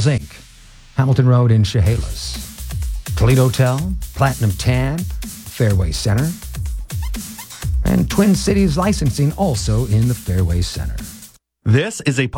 Hotels, Inc., Hamilton Road in Chehalis. Toledo Hotel, Platinum Tan, Fairway Center. And Twin Cities Licensing also in the Fairway Center. This is a